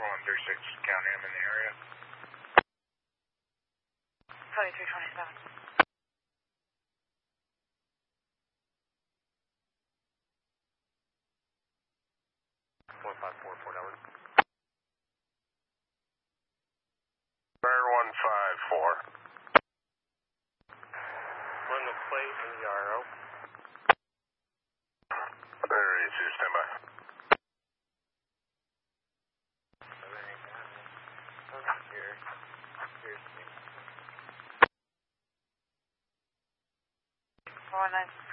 4136, count him in the area. 2327. 454, 4 hours. Bird 154. Run the plate in the RO. There is, stand by. Here's me. 496.